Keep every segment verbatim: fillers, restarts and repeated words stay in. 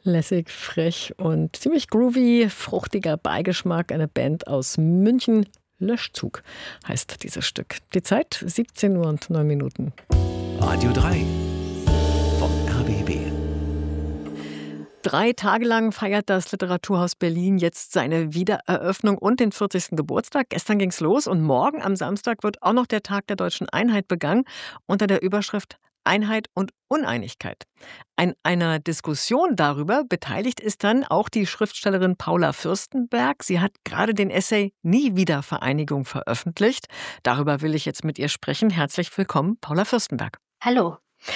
Lässig, frech und ziemlich groovy, fruchtiger Beigeschmack. Eine Band aus München. Löschzug heißt dieses Stück. Die Zeit siebzehn Uhr und neun Minuten. Radio drei vom R B B. Drei Tage lang feiert das Literaturhaus Berlin jetzt seine Wiedereröffnung und den vierzigsten Geburtstag. Gestern ging's los und morgen am Samstag wird auch noch der Tag der deutschen Einheit begangen unter der Überschrift Einheit und Uneinigkeit. An einer Diskussion darüber beteiligt ist dann auch die Schriftstellerin Paula Fürstenberg. Sie hat gerade den Essay Nie wieder Vereinigung veröffentlicht. Darüber will ich jetzt mit ihr sprechen. Herzlich willkommen, Paula Fürstenberg. Hallo.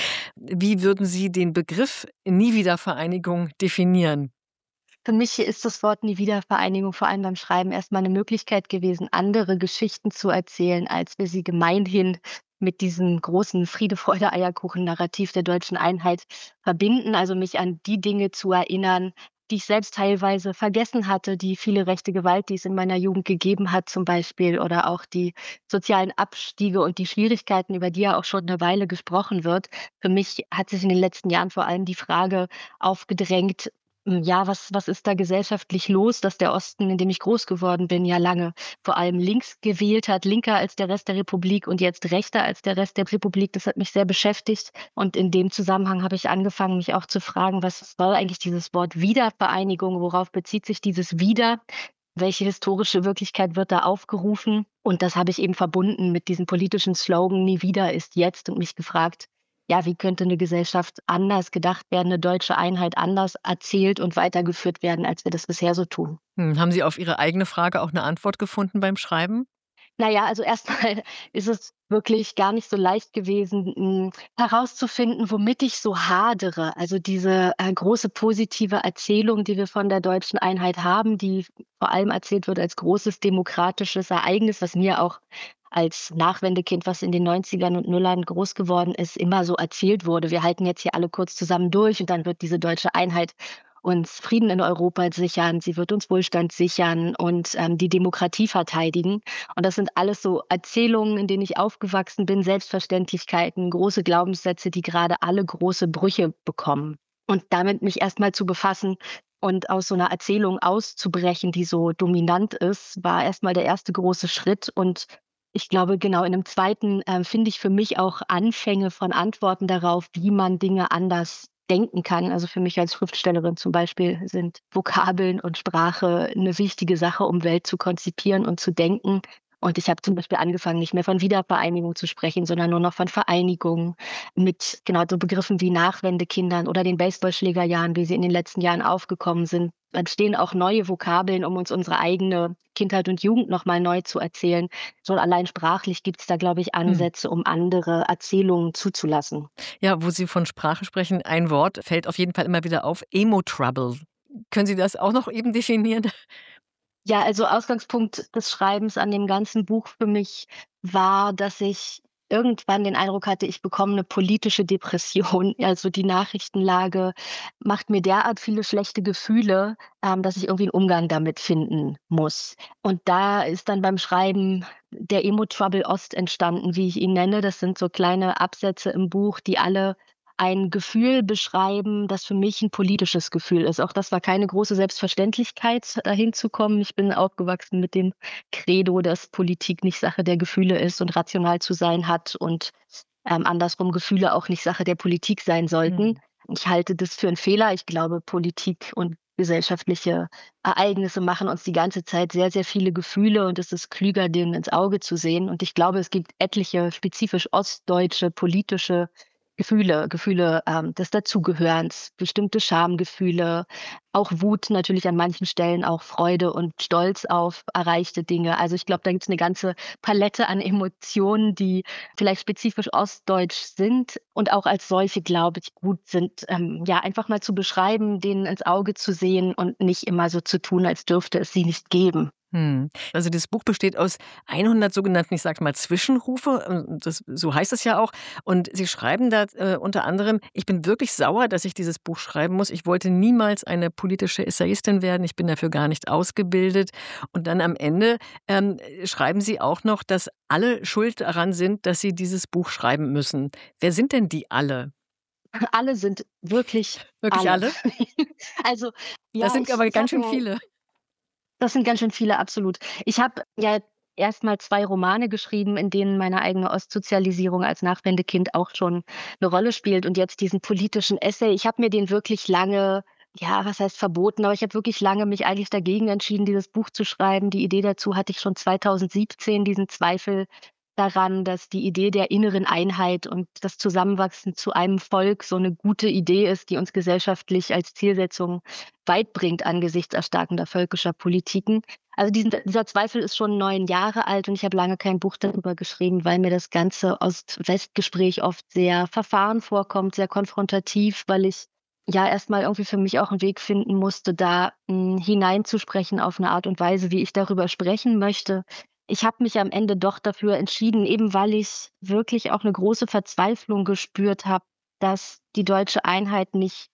Wie würden Sie den Begriff Nie wieder Vereinigung definieren? Für mich ist das Wort Nie wieder Vereinigung vor allem beim Schreiben erstmal eine Möglichkeit gewesen, andere Geschichten zu erzählen, als wir sie gemeinhin mit diesem großen Friede, Freude, Eierkuchen-Narrativ der deutschen Einheit verbinden. Also mich an die Dinge zu erinnern, die ich selbst teilweise vergessen hatte, die viele rechte Gewalt, die es in meiner Jugend gegeben hat zum Beispiel, oder auch die sozialen Abstiege und die Schwierigkeiten, über die ja auch schon eine Weile gesprochen wird. Für mich hat sich in den letzten Jahren vor allem die Frage aufgedrängt, hm, ja, was was ist da gesellschaftlich los, dass der Osten, in dem ich groß geworden bin, ja lange vor allem links gewählt hat, linker als der Rest der Republik und jetzt rechter als der Rest der Republik. Das hat mich sehr beschäftigt. Und in dem Zusammenhang habe ich angefangen, mich auch zu fragen, was soll eigentlich dieses Wort Wiedervereinigung? Worauf bezieht sich dieses Wieder? Welche historische Wirklichkeit wird da aufgerufen? Und das habe ich eben verbunden mit diesem politischen Slogan Nie wieder ist jetzt und mich gefragt, ja, wie könnte eine Gesellschaft anders gedacht werden, eine deutsche Einheit anders erzählt und weitergeführt werden, als wir das bisher so tun? Hm, haben Sie auf Ihre eigene Frage auch eine Antwort gefunden beim Schreiben? Na ja, also erstmal ist es wirklich gar nicht so leicht gewesen, hm, herauszufinden, womit ich so hadere. Also diese, äh, große positive Erzählung, die wir von der deutschen Einheit haben, die vor allem erzählt wird als großes demokratisches Ereignis, was mir auch als Nachwendekind, was in den Neunzigern und Nullern groß geworden ist, immer so erzählt wurde. Wir halten jetzt hier alle kurz zusammen durch und dann wird diese deutsche Einheit uns Frieden in Europa sichern, sie wird uns Wohlstand sichern und, ähm, die Demokratie verteidigen. Und das sind alles so Erzählungen, in denen ich aufgewachsen bin, Selbstverständlichkeiten, große Glaubenssätze, die gerade alle große Brüche bekommen. Und damit mich erst mal zu befassen und aus so einer Erzählung auszubrechen, die so dominant ist, war erst mal der erste große Schritt. Und ich glaube, genau in 'nem zweiten, ähm, finde ich für mich auch Anfänge von Antworten darauf, wie man Dinge anders denken kann. Also für mich als Schriftstellerin zum Beispiel sind Vokabeln und Sprache eine wichtige Sache, um Welt zu konzipieren und zu denken. Und ich habe zum Beispiel angefangen, nicht mehr von Wiedervereinigung zu sprechen, sondern nur noch von Vereinigung mit genau so Begriffen wie Nachwendekindern oder den Baseballschlägerjahren, wie sie in den letzten Jahren aufgekommen sind. Entstehen auch neue Vokabeln, um uns unsere eigene Kindheit und Jugend noch mal neu zu erzählen. Schon allein sprachlich gibt es da, glaube ich, Hm. Ansätze, um andere Erzählungen zuzulassen. Ja, wo Sie von Sprache sprechen, ein Wort fällt auf jeden Fall immer wieder auf: Emo-Trouble. Können Sie das auch noch eben definieren? Ja, also Ausgangspunkt des Schreibens an dem ganzen Buch für mich war, dass ich irgendwann den Eindruck hatte, ich bekomme eine politische Depression. Also, die Nachrichtenlage macht mir derart viele schlechte Gefühle, ähm, dass ich irgendwie einen Umgang damit finden muss. Und da ist dann beim Schreiben der Emo-Trouble Ost entstanden, wie ich ihn nenne. Das sind so kleine Absätze im Buch, die alle ein Gefühl beschreiben, das für mich ein politisches Gefühl ist. Auch das war keine große Selbstverständlichkeit, dahin zu kommen. Ich bin aufgewachsen mit dem Credo, dass Politik nicht Sache der Gefühle ist und rational zu sein hat und, ähm, andersrum Gefühle auch nicht Sache der Politik sein sollten. Mhm. Ich halte das für einen Fehler. Ich glaube, Politik und gesellschaftliche Ereignisse machen uns die ganze Zeit sehr, sehr viele Gefühle und es ist klüger, denen ins Auge zu sehen. Und ich glaube, es gibt etliche spezifisch ostdeutsche politische Gefühle Gefühle, ähm, des Dazugehörens, bestimmte Schamgefühle, auch Wut natürlich an manchen Stellen, auch Freude und Stolz auf erreichte Dinge. Also, ich glaube, da gibt's 'ne ganze Palette an Emotionen, die vielleicht spezifisch ostdeutsch sind und auch als solche, glaube ich, gut sind, ähm, ja, einfach mal zu beschreiben, denen ins Auge zu sehen und nicht immer so zu tun, als dürfte es sie nicht geben. Hm. Also das Buch besteht aus hundert sogenannten, ich sage mal, Zwischenrufe. ähm, Das, so heißt es ja auch. Und Sie schreiben da äh, unter anderem: Ich bin wirklich sauer, dass ich dieses Buch schreiben muss. Ich wollte niemals eine politische Essayistin werden. Ich bin dafür gar nicht ausgebildet. Und dann am Ende ähm, schreiben Sie auch noch, dass alle schuld daran sind, dass Sie dieses Buch schreiben müssen. Wer sind denn die alle? Alle sind wirklich Wirklich alle. alle? Also, ja, Das sind ich aber ich ganz habe schön mir viele. das sind ganz schön viele, absolut. Ich habe ja erst mal zwei Romane geschrieben, in denen meine eigene Ostsozialisierung als Nachwendekind auch schon 'ne Rolle spielt und jetzt diesen politischen Essay. Ich habe mir den wirklich lange ja, was heißt verboten, aber ich habe wirklich lange mich eigentlich dagegen entschieden, dieses Buch zu schreiben. Die Idee dazu hatte ich schon zweitausendsiebzehn, diesen Zweifel daran, dass die Idee der inneren Einheit und das Zusammenwachsen zu einem Volk so 'ne gute Idee ist, die uns gesellschaftlich als Zielsetzung weit bringt angesichts erstarkender völkischer Politiken. Also, diesen dieser Zweifel ist schon neun Jahre alt und ich habe lange kein Buch darüber geschrieben, weil mir das ganze Ost-West-Gespräch oft sehr verfahren vorkommt, sehr konfrontativ, weil ich ja erst mal irgendwie für mich auch 'n Weg finden musste, da, hm, hineinzusprechen auf 'ne Art und Weise, wie ich darüber sprechen möchte. Ich habe mich am Ende doch dafür entschieden, eben weil ich wirklich auch 'ne große Verzweiflung gespürt habe, dass die deutsche Einheit nicht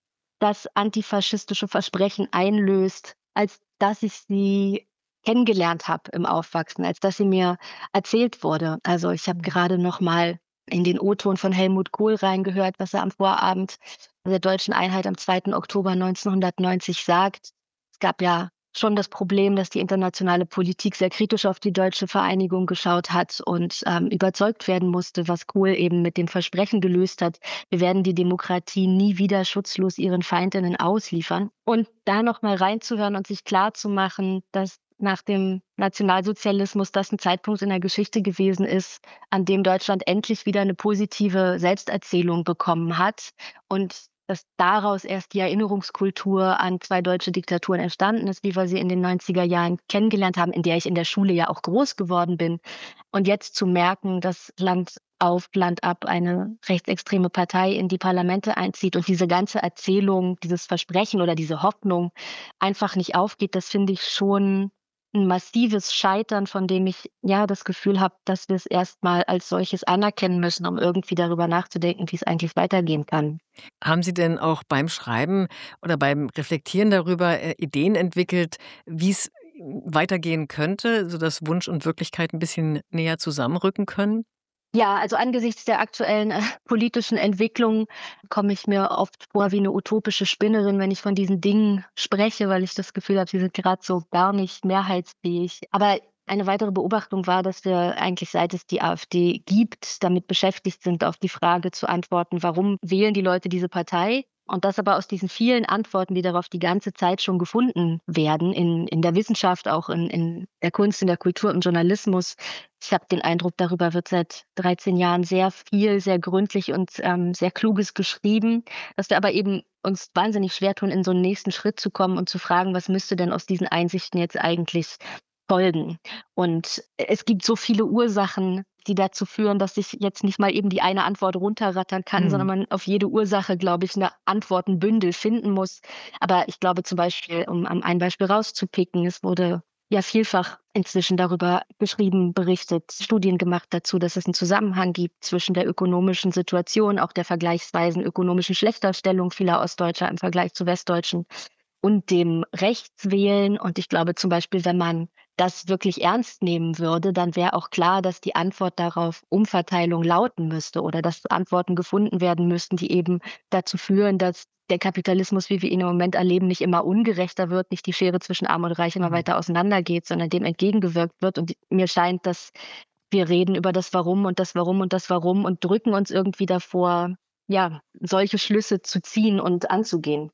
das antifaschistische Versprechen einlöst, als dass ich sie kennengelernt habe im Aufwachsen, als dass sie mir erzählt wurde. Also, ich habe Mhm. gerade noch mal in den O-Ton von Helmut Kohl reingehört, was er am Vorabend der deutschen Einheit am zweiten Oktober neunzehnhundertneunzig sagt. Es gab ja schon das Problem, dass die internationale Politik sehr kritisch auf die deutsche Vereinigung geschaut hat und, ähm, überzeugt werden musste, was Kohl eben mit dem Versprechen gelöst hat: „Wir werden die Demokratie nie wieder schutzlos ihren Feindinnen ausliefern.“ Und da noch mal reinzuhören und sich klarzumachen, dass nach dem Nationalsozialismus das 'n Zeitpunkt in der Geschichte gewesen ist, an dem Deutschland endlich wieder 'ne positive Selbsterzählung bekommen hat und dass daraus erst die Erinnerungskultur an zwei deutsche Diktaturen entstanden ist, wie wir sie in den neunziger Jahren kennengelernt haben, in der ich in der Schule ja auch groß geworden bin. Und jetzt zu merken, dass Land auf, Land ab eine rechtsextreme Partei in die Parlamente einzieht und diese ganze Erzählung, dieses Versprechen oder diese Hoffnung einfach nicht aufgeht, das finde ich schon 'n massives Scheitern, von dem ich, ja, das Gefühl habe, dass wir's erst mal als solches anerkennen müssen, um irgendwie darüber nachzudenken, wie's eigentlich weitergehen kann. Haben Sie denn auch beim Schreiben oder beim Reflektieren darüber, äh, Ideen entwickelt, wie's weitergehen könnte, sodass Wunsch und Wirklichkeit 'n bisschen näher zusammenrücken können? Ja, also angesichts der aktuellen, äh, politischen Entwicklung komme ich mir oft vor wie 'ne utopische Spinnerin, wenn ich von diesen Dingen spreche, weil ich das Gefühl habe, sie sind grad so gar nicht mehrheitsfähig. Aber eine weitere Beobachtung war, dass wir eigentlich, seit es die AfD gibt, damit beschäftigt sind, auf die Frage zu antworten: „Warum wählen die Leute diese Partei?“ Und das aber aus diesen vielen Antworten, die darauf die ganze Zeit schon gefunden werden, in in der Wissenschaft, auch in in der Kunst, in der Kultur, im Journalismus. Ich habe den Eindruck, darüber wird seit dreizehn Jahren sehr viel, sehr gründlich und, ähm, sehr Kluges geschrieben, dass wir aber eben uns wahnsinnig schwertun, in so 'n nächsten Schritt zu kommen und zu fragen: „Was müsste denn aus diesen Einsichten jetzt eigentlich folgen?“ Und es gibt so viele Ursachen, die dazu führen, dass ich jetzt nicht mal eben die eine Antwort runterrattern kann, sondern Mhm. man auf jede Ursache, glaube ich, 'ne Antwortenbündel finden muss. Aber ich glaube zum Beispiel, um um ein Beispiel rauszupicken, es wurde ja vielfach inzwischen darüber geschrieben, berichtet, Studien gemacht dazu, dass es 'n Zusammenhang gibt zwischen der ökonomischen Situation, auch der vergleichsweisen ökonomischen Schlechterstellung vieler Ostdeutscher im Vergleich zu Westdeutschen und dem Rechtswählen. Und ich glaube zum Beispiel, wenn man das wirklich ernst nehmen würde, dann wäre auch klar, dass die Antwort darauf Umverteilung lauten müsste oder dass Antworten gefunden werden müssten, die eben dazu führen, dass der Kapitalismus, wie wir ihn im Moment erleben, nicht immer ungerechter wird, nicht die Schere zwischen Arm und Reich immer Mhm. weiter auseinandergeht, sondern dem entgegengewirkt wird. Und mir scheint, dass wir reden über das Warum und das Warum und das Warum und drücken uns irgendwie davor, ja, solche Schlüsse zu ziehen und anzugehen.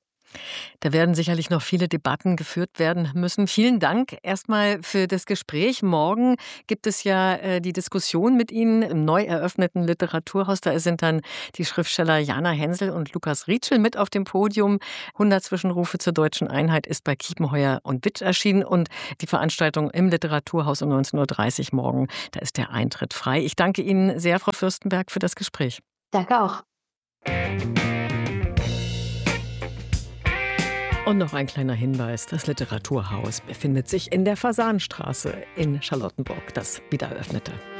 Da werden sicherlich noch viele Debatten geführt werden müssen. Vielen Dank erst mal für das Gespräch. Morgen gibt es ja, äh, die Diskussion mit Ihnen im neu eröffneten Literaturhaus. Da sind dann die Schriftsteller Jana Hensel und Lukas Rietschel mit auf dem Podium. hundert Zwischenrufe zur deutschen Einheit ist bei Kiepenheuer und Witsch erschienen und die Veranstaltung im Literaturhaus um neunzehn Uhr dreißig morgen, da ist der Eintritt frei. Ich danke Ihnen sehr, Frau Fürstenberg, für das Gespräch. Danke auch. Und noch ein kleiner Hinweis: Das Literaturhaus befindet sich in der Fasanstraße in Charlottenburg, das wiedereröffnete.